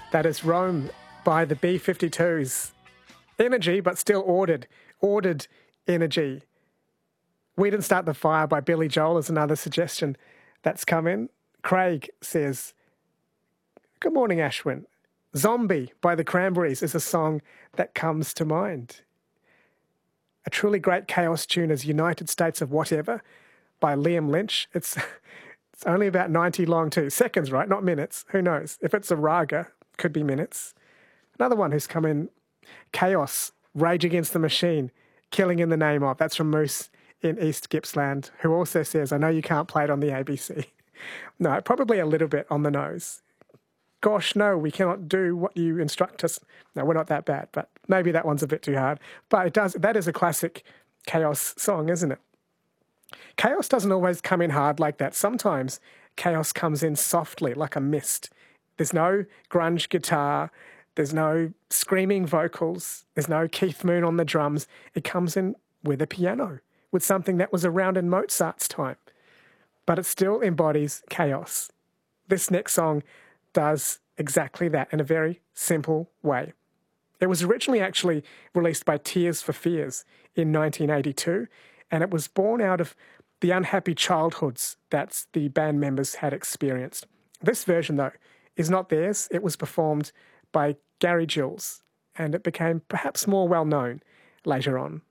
That is Rome by the B-52s. Energy, but still ordered. Ordered energy. We Didn't Start the Fire by Billy Joel is another suggestion that's come in. Craig says, good morning, Ashwin. Zombie by the Cranberries is a song that comes to mind. A truly great chaos tune is United States of Whatever by Liam Lynch. It's only about 90 long too. Seconds, right? Not minutes. Who knows? If it's a raga, could be minutes. Another one who's come in, Chaos, Rage Against the Machine, Killing in the Name of. That's from Moose in East Gippsland, who also says, I know you can't play it on the ABC. No, probably a little bit on the nose. Gosh, no, we cannot do what you instruct us. No, we're not that bad, but maybe that one's a bit too hard. But that is a classic Chaos song, isn't it? Chaos doesn't always come in hard like that. Sometimes Chaos comes in softly, like a mist. There's no grunge guitar. There's no screaming vocals. There's no Keith Moon on the drums. It comes in with a piano, with something that was around in Mozart's time. But it still embodies chaos. This next song does exactly that in a very simple way. It was originally actually released by Tears for Fears in 1982, and it was born out of the unhappy childhoods that the band members had experienced. This version, though, is not theirs. It was performed by Gary Jules, and it became perhaps more well-known later on.